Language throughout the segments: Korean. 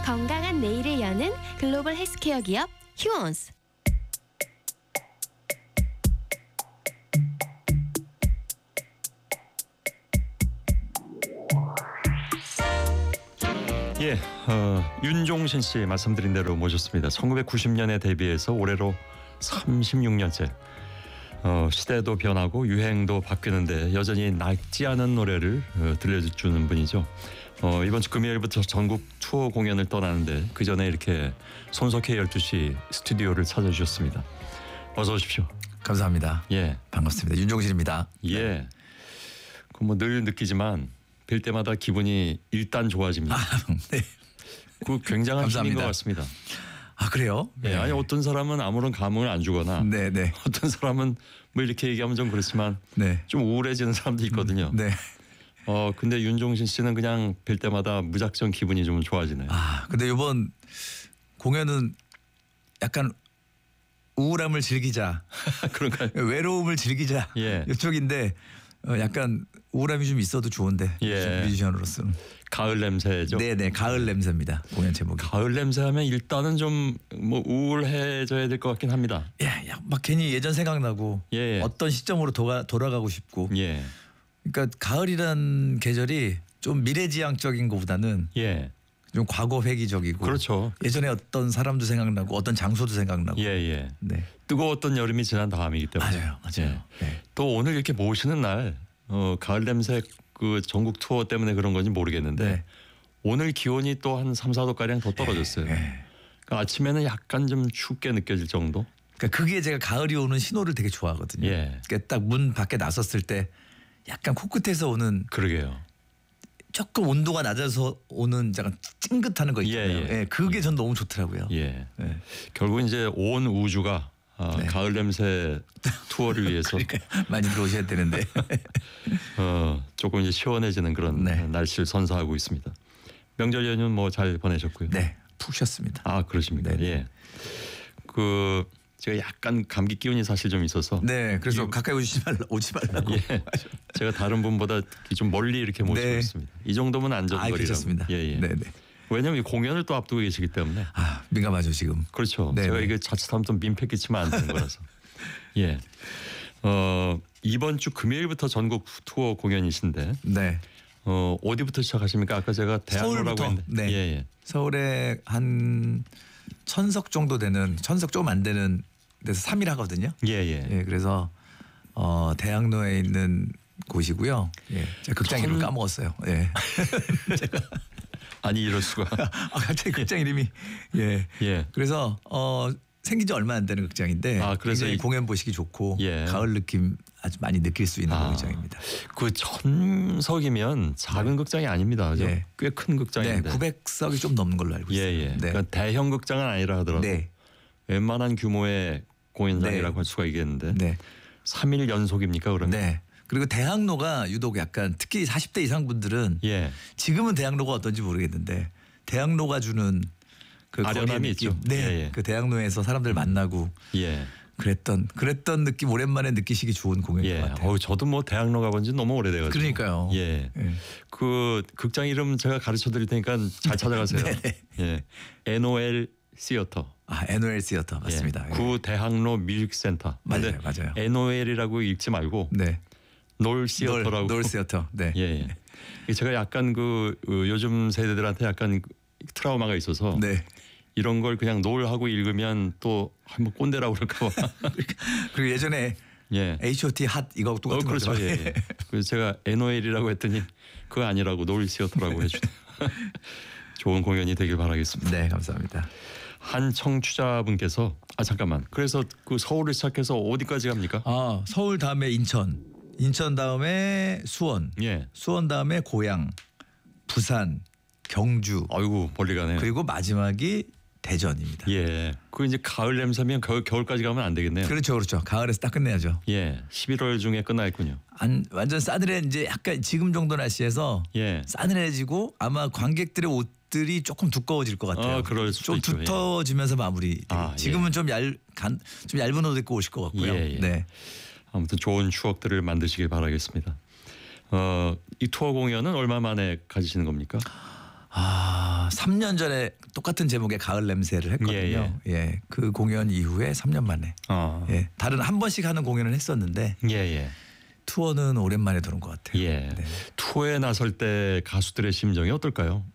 건강한 내일을 여는 글로벌 헬스케어 기업 휴원스. 예, 윤종신 씨 말씀드린 대로 모셨습니다. 1990년에 데뷔해서 올해로 36년째. 시대도 변하고 유행도 바뀌는데 여전히 낡지 않은 노래를 들려주는 분이죠. 이번 주 금요일부터 전국 투어 공연을 떠나는데 그 전에 이렇게 손석희 12시 스튜디오를 찾아주셨습니다. 어서 오십시오. 감사합니다. 예, 반갑습니다. 윤종신입니다. 예. 그 뭐 늘 느끼지만 뵐 때마다 기분이 일단 좋아집니다. 네. 그 굉장한 힘인 것 감사합니다. 같습니다. 아 그래요? 예, 아니 어떤 사람은 아무런 감흥을 안 주거나 네네. 어떤 사람은 뭐 이렇게 얘기하면 좀 그렇지만 네. 좀 우울해지는 사람도 있거든요. 네. 근데 윤종신 씨는 그냥 뵐 때마다 무작정 기분이 좀 좋아지네요. 아 근데 이번 공연은 약간 우울함을 즐기자, 그런가요? 외로움을 즐기자 예. 이쪽인데 약간 우울함이 좀 있어도 좋은데 예. 뮤지션으로서는. 가을 냄새죠. 네네 가을 냄새입니다. 공연 제목이. 가을 냄새 하면 일단은 좀 뭐 우울해져야 될 것 같긴 합니다. 예, 막 괜히 예전 생각나고 예. 어떤 시점으로 돌아가고 싶고. 예. 그러니까 가을이란 계절이 좀 미래지향적인 것보다는 예. 좀 과거 회귀적이고. 그렇죠. 예전에 어떤 사람도 생각나고 어떤 장소도 생각나고. 예, 예. 네. 뜨거웠던 여름이 지난 다음이기 때문에. 맞아요. 예. 네. 또 오늘 이렇게 모시는 날 가을 냄새 그 전국 투어 때문에 그런 건지 모르겠는데 네. 오늘 기온이 또 한 3, 4도 가량 더 떨어졌어요. 네. 그러니까 아침에는 약간 좀 춥게 느껴질 정도. 그러니까 그게 제가 가을이 오는 신호를 되게 좋아하거든요. 예. 그러니까 딱 문 밖에 나섰을 때 약간 코끝에서 오는 그러게요. 조금 온도가 낮아서 오는 약간 찡긋하는 거 있잖아요. 예, 예. 그게 전 너무 좋더라고요. 예. 네. 결국 이제 온 우주가 네. 가을 냄새 투어를 위해서 그러니까 많이 들어오셔야 되는데. 조금 이제 시원해지는 그런 네. 날씨를 선사하고 있습니다. 명절 연휴는 뭐 잘 보내셨고요. 네. 푹 쉬었습니다. 아 그러십니까? 네. 예. 그 제가 약간 감기 기운이 사실 좀 있어서. 네. 그래서 가까이 오지 말라고. 예. 제가 다른 분보다 좀 멀리 이렇게 모시고 네. 있습니다. 이 정도면 안전거리라고. 괜찮습니다. 예, 예. 네네. 왜냐하면 공연을 또 앞두고 계시기 때문에. 아 민감하죠 지금. 그렇죠. 네네. 제가 이게 자칫하면 좀 민폐 끼치면 안 되는 거라서. 예. 이번 주 금요일부터 전국 투어 공연이신데 네. 어디부터 시작하십니까? 아까 제가 대학로라고 서울부터. 했는데. 네. 예, 예. 서울에 한 1000석 정도 되는 1000석 조금 안 되는 데서 3일 하거든요. 예, 예. 예, 그래서 대학로에 있는 곳이고요. 예, 제가 극장 이름 까먹었어요. 예, 제가 아니 이럴 수가. 갑자기 극장 이름이 예. 예. 그래서 생긴 지 얼마 안 되는 극장인데 그래서 굉장히 공연 보시기 좋고 예. 가을 느낌 아주 많이 느낄 수 있는 극장입니다. 그 1000석이면 작은 극장이 아닙니다. 그죠? 예. 꽤 큰 네, 극장인데. 900석이 좀 넘는 걸로 알고 예, 있어요. 예. 네. 그러니까 대형 극장은 아니라 하더라도 네. 웬만한 규모의 공연장이라고 네. 할 수가 있겠는데. 네. 3일 연속입니까 그러면? 네. 그리고 대학로가 유독 약간 특히 40대 이상 분들은 예. 지금은 대학로가 어떤지 모르겠는데 대학로가 주는 그 아련함이 거리의 있죠. 느낌. 네. 예, 예. 그 대학로에서 사람들 만나고 예. 그랬던 느낌 오랜만에 느끼시기 좋은 공연인 예. 것 같아요. 저도 뭐 대학로 가본 지 너무 오래돼가지고. 그러니까요. 예. 예. 그 극장 이름 제가 가르쳐 드릴 테니까 잘 찾아가세요. 네네. 예. NOL 시어터. NOL 시어터 맞습니다. 예. 구 대학로 뮤직센터. 맞아요, 맞아요. NOL이라고 읽지 말고 네. 놀 시어터라고. 놀 시어터. 네. 예. 예. 제가 약간 요즘 세대들한테 약간 트라우마가 있어서 네. 이런 걸 그냥 놀하고 읽으면 또 한번 꼰대라고 그럴까 봐. 그리고 예전에 예. H.O.T. 핫 이거 똑같은 그렇죠. 거죠. 예, 예. 그래서 제가 NOL이라고 했더니 그거 아니라고 놀 시어터라고 해주네요. 좋은 공연이 되길 바라겠습니다. 네, 감사합니다. 한 청취자분께서 잠깐만. 그래서 그 서울을 시작해서 어디까지 갑니까? 서울 다음에 인천 다음에 수원, 예. 수원 다음에 고양, 부산, 경주, 아이고 멀리 가네요. 그리고 마지막이 대전입니다. 예. 그 이제 가을 냄새면 겨울까지 가면 안 되겠네요. 그렇죠. 가을에서 딱 끝내야죠. 예. 11월 중에 끝나겠군요. 완전 싸늘해 이제 약간 지금 정도 날씨에서 예. 싸늘해지고 아마 관객들의 옷들이 조금 두꺼워질 것 같아요. 그럴 수도 좀 있죠. 두터워지면서 마무리. 지금은 예. 좀 얇은 옷 입고 오실 것 같고요. 예, 예. 네. 아무튼 좋은 추억들을 만드시길 바라겠습니다. 이 투어 공연은 얼마 만에 가지시는 겁니까? 3년 전에 똑같은 제목의 가을 냄새를 했거든요. 예. 그 공연 이후에 3년 만에. 예. 다른 한 번씩 하는 공연을 했었는데 예. 투어는 오랜만에 들은 것 같아요. 예. 네. 투어에 나설 때 가수들의 심정이 어떨까요?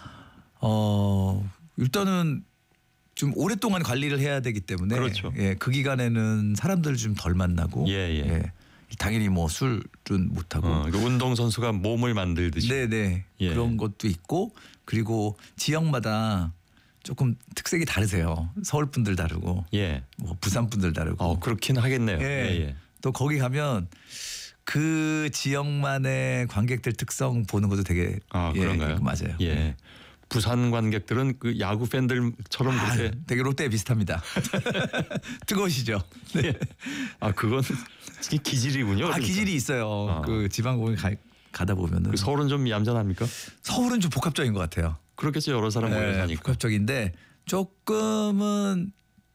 일단은 좀 오랫동안 관리를 해야 되기 때문에 그렇죠. 예, 그 기간에는 사람들 좀 덜 만나고 예. 당연히 뭐 술은 못 하고 운동 선수가 몸을 만들듯이. 네네 예. 그런 것도 있고 그리고 지역마다 조금 특색이 다르세요. 서울 분들 다르고 예. 뭐 부산 분들 다르고 그렇긴 하겠네요. 예. 또 거기 가면 그 지역만의 관객들 특성 보는 것도 되게 그런가요? 맞아요. 예. 부산 관객들은 그 야구 팬들처럼 그렇게 되게 롯데에 비슷합니다. 뜨거우시죠? 네. 그건 기질이군요. 그러니까. 기질이 있어요. 그 지방 공연 가다 보면은 그 서울은 좀 얌전합니까? 서울은 좀 복합적인 것 같아요. 그렇겠죠. 여러 사람 모여 사니까. 복합적인데 조금은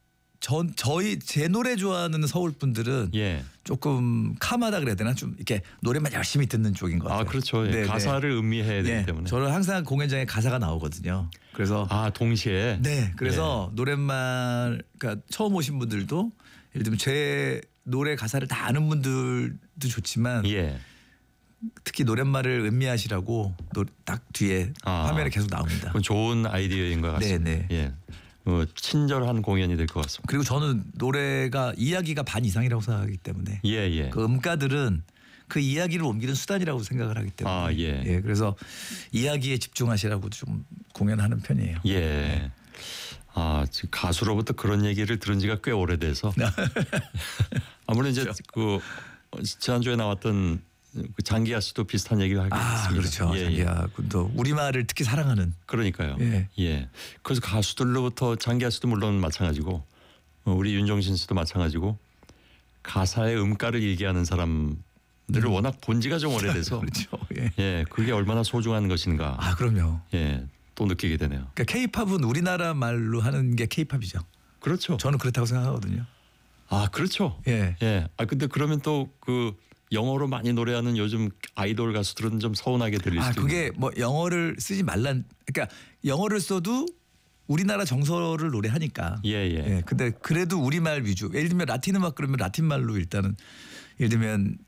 제 노래 좋아하는 서울 분들은 예. 조금 캄하다 그래야 되나 좀 이렇게 노래만 열심히 듣는 쪽인 것 같아요. 그렇죠. 예. 네, 가사를 음미해야 되기 때문에. 저는 항상 공연장에 가사가 나오거든요. 그래서 동시에. 네, 그래서 노랫말 그러니까 처음 오신 분들도 예를 들면 제 노래 가사를 다 아는 분들도 좋지만 예. 특히 노랫말을 음미하시라고 딱 뒤에 화면에 계속 나옵니다. 그건 좋은 아이디어인 것 같습니다. 네. 예. 친절한 공연이 될 것 같습니다. 그리고 저는 노래가 이야기가 반 이상이라고 생각하기 때문에 예. 그 음가들은 그 이야기를 옮기는 수단이라고 생각을 하기 때문에 예. 그래서 이야기에 집중하시라고 좀 공연하는 편이에요. 예. 지금 가수로부터 그런 얘기를 들은 지가 꽤 오래돼서 아무래도 이제 그 지난주에 나왔던 그 장기하 씨도 비슷한 얘기를 하겠습니다. 그렇죠. 장기하 군도 우리말을 특히 사랑하는. 그러니까요. 예. 그래서 가수들로부터 장기하 씨도 물론 마찬가지고 우리 윤종신 씨도 마찬가지고 가사의 음가를 얘기하는 사람들을 워낙 본 지가 좀 오래돼서 그렇죠. 예, 그게 얼마나 소중한 것인가. 그럼요. 예, 또 느끼게 되네요. 그러니까 K-팝은 우리나라 말로 하는 게 K-팝이죠. 그렇죠. 저는 그렇다고 생각하거든요. 그렇죠. 예. 근데 그러면 또 그 영어로 많이 노래하는 요즘 아이돌 가수들은 좀 서운하게 들릴 수도 그게 뭐 영어를 쓰지 말란 그러니까 영어를 써도 우리나라 정서를 노래하니까. 예. 근데 그래도 우리말 위주. 예를 들면 라틴 음악 그러면 라틴 말로 일단은 예를 들면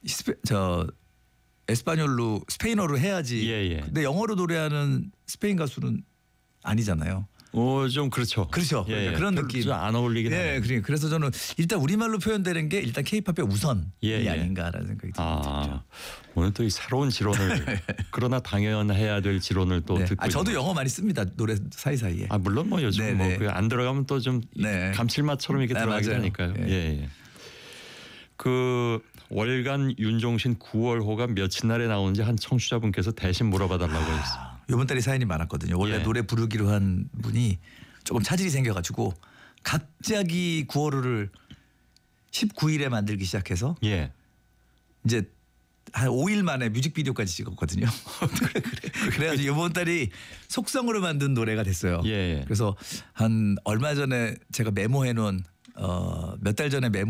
에스파뇰로 스페인어로 해야지. 예. 근데 영어로 노래하는 스페인 가수는 아니잖아요. 좀 그렇죠. 그렇죠. 예. 그런 느낌. 좀 안 어울리긴 해요. 그래서 저는 일단 우리말로 표현되는 게 일단 K-팝의 우선이 아닌가라는 생각이 듭니다. 오늘 또 이 새로운 지론을 그러나 당연해야 될 지론을 또 듣고. 저도 영어 많이 씁니다. 노래 사이사이에. 물론 뭐 요즘 뭐 안 들어가면 또 좀 감칠맛처럼 이렇게 들어가게 되니까요. 예. 그 월간 윤종신 9월호가 며칠 날에 나오는지 한 청취자분께서 대신 물어봐달라고 했어요. 이번 달에 사연이 많았거든요. 원래 노래 부르기로 한 분이 조금 차질이 생겨가지고 갑자기 9월호를 19일에 만들기 시작해서 이제 한 5일 만에 뮤직비디오까지 찍었거든요. 그래가지고 이번 달이 속성으로 만든 노래가 됐어요. 그래서 한 얼마 전에 제가 메모해놓은 몇 달 전에